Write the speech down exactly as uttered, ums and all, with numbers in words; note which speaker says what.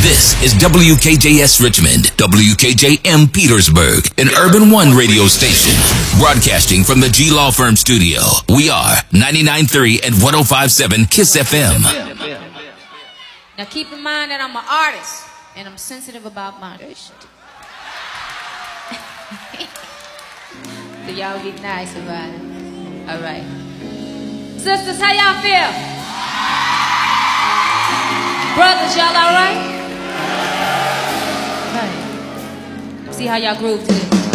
Speaker 1: This is W K J S Richmond, W K J M Petersburg, an Urban One radio station. Broadcasting from the G Law Firm studio. We are ninety-nine point three and one oh five point seven KISS F M.
Speaker 2: Now keep in mind that I'm an artist, and I'm sensitive about moderation. So y'all be nice about it. All right. Sisters, how y'all feel? Brothers, y'all all right? Right. See how y'all groove to this.